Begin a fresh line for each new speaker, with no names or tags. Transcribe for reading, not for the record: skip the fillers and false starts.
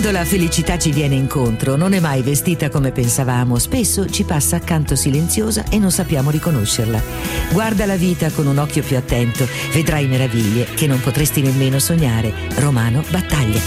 Quando la felicità ci viene incontro, non è mai vestita come pensavamo, spesso ci passa accanto silenziosa e non sappiamo riconoscerla. Guarda la vita con un occhio più attento, vedrai meraviglie che non potresti nemmeno sognare. Romano Battaglia.